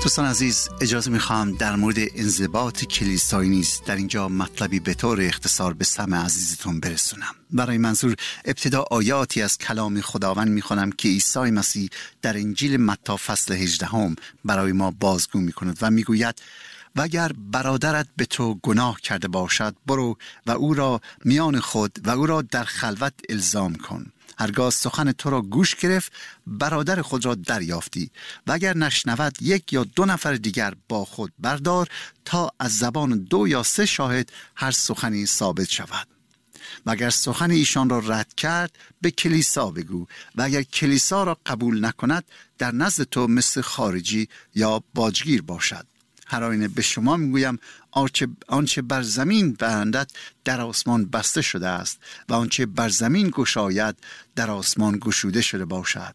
دوستان عزیز، اجازه میخوام در مورد انضباط کلیسایی نیز در اینجا مطلبی به طور اختصار به سمع عزیزتون برسونم. برای منظور ابتدا آیاتی از کلام خداوند میخونم که عیسی مسیح در انجیل متی فصل 18 برای ما بازگو میکند و میگوید: و اگر برادرت به تو گناه کرده باشد، برو و او را میان خود و او را در خلوت الزام کن. هرگاه سخن تو را گوش گرفت، برادر خود را دریافتی، و اگر نشنود 1 یا 2 نفر دیگر با خود بردار، تا از زبان 2 یا 3 شاهد هر سخنی ثابت شود. و اگر سخن ایشان را رد کرد، به کلیسا بگو، و اگر کلیسا را قبول نکند، در نزد تو مثل خارجی یا باجگیر باشد. هر آینه به شما میگویم آنچه بر زمین بندد در آسمان بسته شده است، و آنچه بر زمین گشاید در آسمان گشوده شده باشد.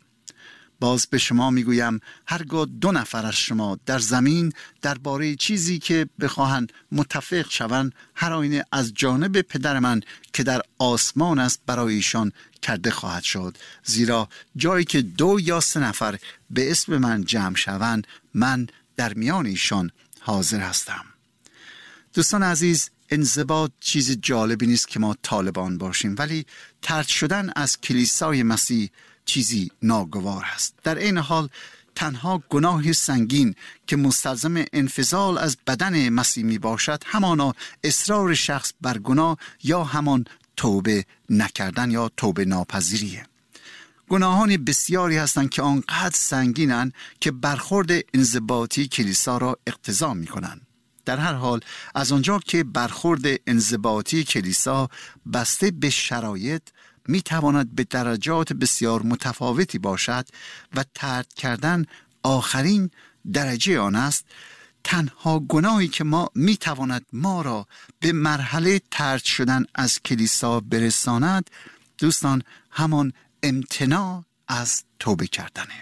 باز به شما میگویم هرگاه 2 نفر از شما در زمین درباره چیزی که بخواهند متفق شوند، هر آینه از جانب پدر من که در آسمان است برای ایشان کرده خواهد شد. زیرا جایی که 2 یا 3 نفر به اسم من جمع شوند، من در میان ایشان حاضر هستم. دوستان عزیز، انضباط چیز جالبی نیست که ما طالبان باشیم، ولی طرد شدن از کلیسای مسیح چیزی ناگوار است. در این حال تنها گناه سنگین که مستلزم انفصال از بدن مسیح می باشد، همانا اصرار شخص بر گناه یا همان توبه نکردن یا توبه ناپذیریه. گناهان بسیاری هستند که آنقدر سنگینند که برخورد انضباطی کلیسا را اقتضا می کنند. در هر حال از آنجا که برخورد انضباطی کلیسا بسته به شرایط می تواند به درجات بسیار متفاوتی باشد و طرد کردن آخرین درجه آن است، تنها گناهی که می تواند ما را به مرحله طرد شدن از کلیسا برساند، دوستان، همان امتناع از توبه کردنه.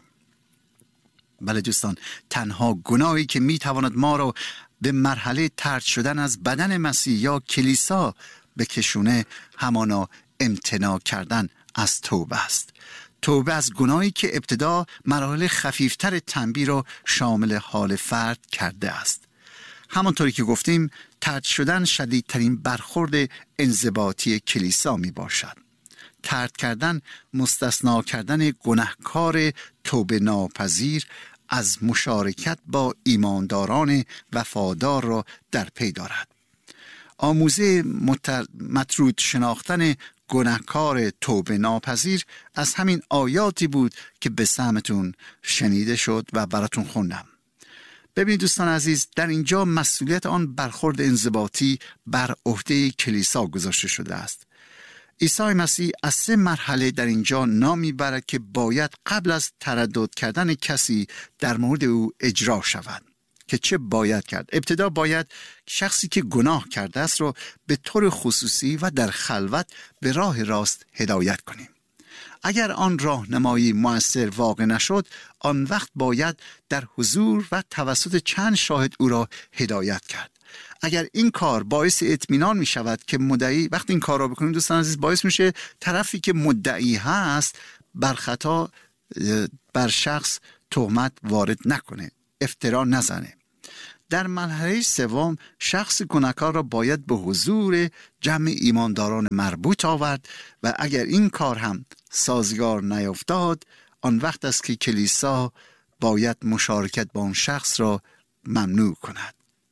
بله دوستان، تنها گناهی که می تواند ما را به مرحله طرد شدن از بدن مسیح یا کلیسا بکشونه، همانا امتناع کردن از توبه است. توبه از گناهی که ابتدا مراحل خفیفتر تنبیه را شامل حال فرد کرده است. همانطوری که گفتیم، طرد شدن شدیدترین برخورد انضباطی کلیسا می باشد. طرد کردن مستثنا کردن گناهکار توبه ناپذیر از مشارکت با ایمانداران وفادار را در پی دارد. آموزه مطرود شناختن گناهکار توبه ناپذیر از همین آیاتی بود که به سمعتون شنیده شد و براتون خوندم. ببینید دوستان عزیز، در اینجا مسئولیت آن برخورد انضباطی بر عهده کلیسا گذاشته شده است. عیسی مسیح از 3 مرحله در اینجا نام میبرد که باید قبل از تردد کردن کسی در مورد او اجرا شود. که چه باید کرد؟ ابتدا باید شخصی که گناه کرده است را به طور خصوصی و در خلوت به راه راست هدایت کنیم. اگر آن راهنمایی مؤثر واقع نشد، آن وقت باید در حضور و توسط چند شاهد او را هدایت کرد. اگر این کار باعث اطمینان می شود که مدعی، وقتی این کار را بکنیم دوستان عزیز، باعث میشه طرفی که مدعی هست بر خطا بر شخص تهمت وارد نکنه، افترا نزنه. در مرحله 3 شخص گناهکار را باید به حضور جمع ایمانداران مربوط آورد و اگر این کار هم سازگار نیفتاد، آن وقت است که کلیسا باید مشارکت با آن شخص را ممنوع کند.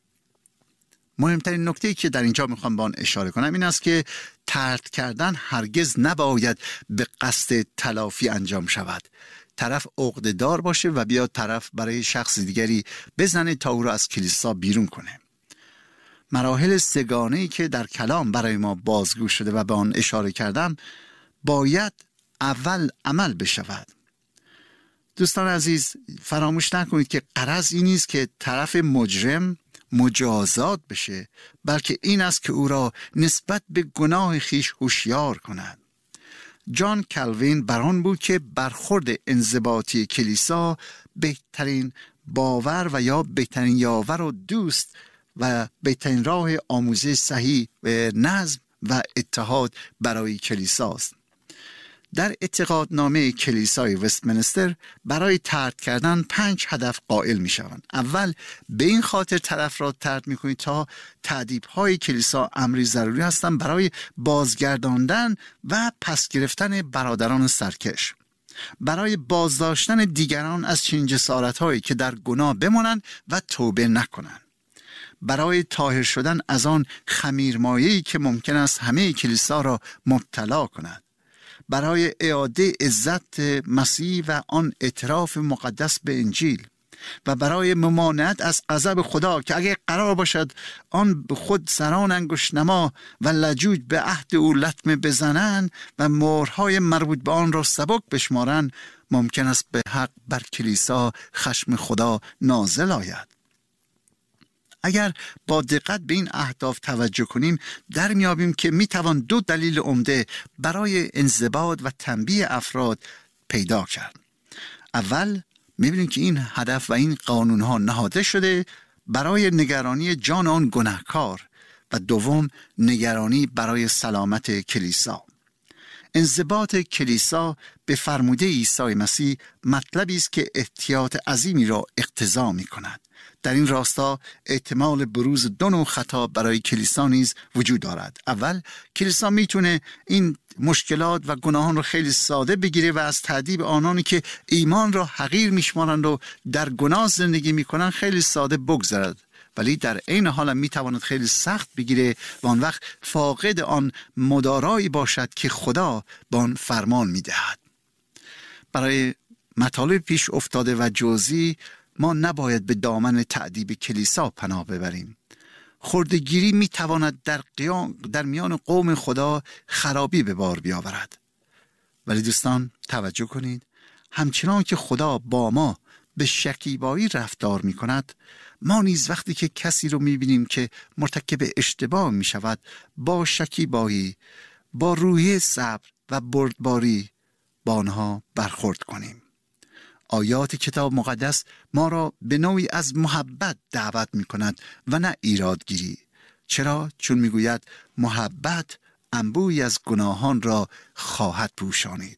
مهمترین نکته‌ای که در اینجا میخوام با آن اشاره کنم این است که طرد کردن هرگز نباید به قصد تلافی انجام شود. طرف عقده‌دار باشه و بیاد طرف برای شخص دیگری بزنه تا او را از کلیسا بیرون کنه. مراحل 3گانه‌ای که در کلام برای ما بازگو شده و به آن اشاره کردم باید اول عمل بشود. دوستان عزیز، فراموش نکنید که غرض این نیست که طرف مجرم مجازات بشه، بلکه این است که او را نسبت به گناه خیش هوشیار کند. جان کلوین بر آن بود که برخورد انضباطی کلیسا بهترین باور و یا بهترین یاور و دوست و بهترین راه آموزه صحیح و نظم و اتحاد برای کلیساست. در اعتقادنامه کلیسای وستمنستر برای طرد کردن 5 هدف قائل می شوند. اول، به این خاطر طرف را طرد می کنید تا تأدیب‌های کلیسا امری ضروری هستند برای بازگرداندن و پس گرفتن برادران سرکش، برای بازداشتن دیگران از چنین جسارت‌هایی که در گناه بمانند و توبه نکنند، برای طاهر شدن از آن خمیرمایه‌ای که ممکن است همه کلیسا را مبتلا کند، برای اعاده عزت مسیح و آن اعتراف مقدس به انجیل و برای ممانعت از غضب خدا که اگر قرار باشد آن به خود سران انگشت نما و لجوج به عهد او لطمه بزنند و مهرهای مربوط به آن را سبک بشمارند، ممکن است به حق بر کلیسا خشم خدا نازل آید. اگر با دقت به این اهداف توجه کنیم، در میابیم که میتوان 2 دلیل عمده برای انضباط و تنبیه افراد پیدا کرد. اول، میبینیم که این هدف و این قانونها نهاده شده برای نگرانی جان آن گناهکار و دوم، نگرانی برای سلامت کلیسا. انضباط کلیسا به فرموده عیسی مسیح مطلبی است که احتیاط عظیمی را اقتضا می‌کند. در این راستا احتمال بروز 2 نوع خطا برای کلیسا نیز وجود دارد. اول، کلیسا میتونه این مشکلات و گناهان را خیلی ساده بگیره و از تأدیب آنانی که ایمان را حقیر میشمارند و در گناه زندگی میکنند خیلی ساده بگذرد، ولی در عین حال هم میتواند خیلی سخت بگیره و آن وقت فاقد آن مدارایی باشد که خدا به آن فرمان میدهد. برای مطالب پیش افتاده و جزئی ما نباید به دامن تأدیب کلیسا پناه ببریم. خردگیری میتواند در میان قوم خدا خرابی به بار بیاورد. ولی دوستان توجه کنید، همچنان که خدا با ما به شکیبایی رفتار میکند، ما نیز وقتی که کسی رو میبینیم که مرتکب اشتباه میشود، با شکیبایی، با روحیه صبر و بردباری با آنها برخورد کنیم. آیات کتاب مقدس ما را به نوعی از محبت دعوت می کند و نه ایرادگیری. چرا؟ چون می گوید محبت انبوهی از گناهان را خواهد پوشانید.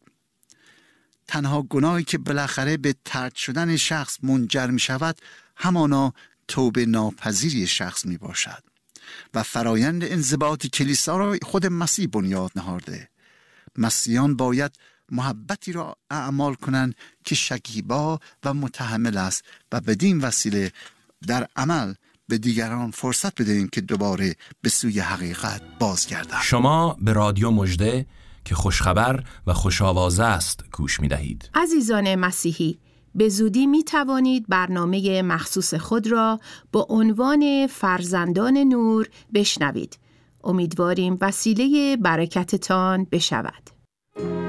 تنها گناهی که بالاخره به طرد شدن شخص منجر می شود همانا توبه ناپذیری شخص می باشد و فرایند انضباط کلیسا را خود مسیح بنیاد نهاده. مسیحیان باید محبتی را اعمال کنند که شکیبا و متحمل است و بدین وسیله در عمل به دیگران فرصت بدهیم که دوباره به سوی حقیقت بازگردند. شما به رادیو مژده که خوشخبر و خوش‌آوازه است گوش می‌دهید. عزیزان مسیحی، به زودی می توانید برنامه مخصوص خود را با عنوان فرزندان نور بشنوید. امیدواریم وسیله برکتتان بشود.